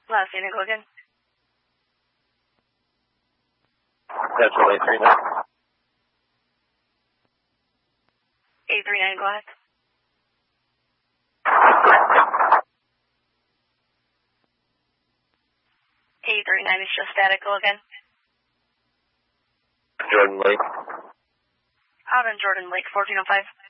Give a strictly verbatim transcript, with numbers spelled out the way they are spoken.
Last name, go again. That's really eight three nine. eight three nine, go ahead. eight three nine is just static, go again. Jordan Lake. Out in Jordan Lake, fourteen oh five.